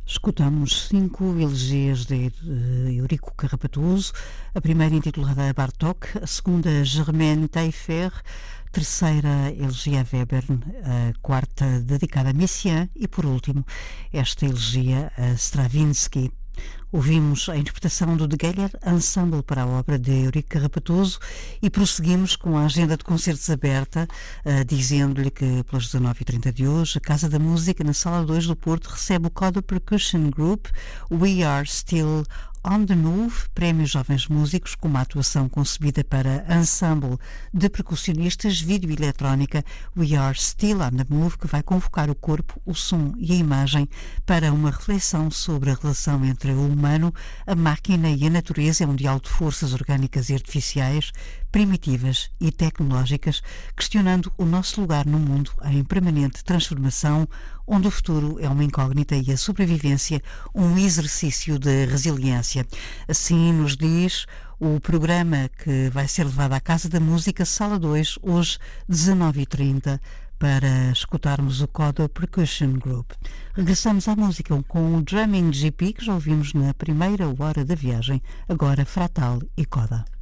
Escutamos 5 elegias de Eurico Carrapatoso, a primeira intitulada Bartók, a segunda Germaine Taillefer, a terceira elegia a Webern, a quarta dedicada a Messiaen e, por último, esta elegia a Stravinsky. Ouvimos a interpretação do De Geller Ensemble para a obra de Eurico Carrapatoso e prosseguimos com a agenda de concertos aberta, dizendo-lhe que pelas 19h30 de hoje a Casa da Música na Sala 2 do Porto recebe o Coda Percussion Group We Are Still On The Move, Prémio Jovens Músicos, com uma atuação concebida para ensemble de percussionistas, vídeo e eletrónica We Are Still On The Move, que vai convocar o corpo, o som e a imagem para uma reflexão sobre a relação entre o humano, a máquina e a natureza. É um diálogo de forças orgânicas e artificiais, primitivas e tecnológicas, questionando o nosso lugar no mundo em permanente transformação, onde o futuro é uma incógnita e a sobrevivência um exercício de resiliência. Assim nos diz o programa que vai ser levado à Casa da Música, Sala 2, hoje 19h30, para escutarmos o Coda Percussion Group. Regressamos à música com o Drumming GP, que já ouvimos na primeira hora da viagem, agora Fratal e Coda.